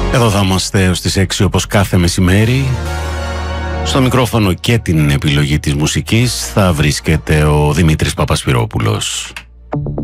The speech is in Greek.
Εδώ θα είμαστε ως τις 6 όπως κάθε μεσημέρι. Στο μικρόφωνο και την επιλογή της μουσικής θα βρίσκεται ο Δημήτρης Παπασπυρόπουλος.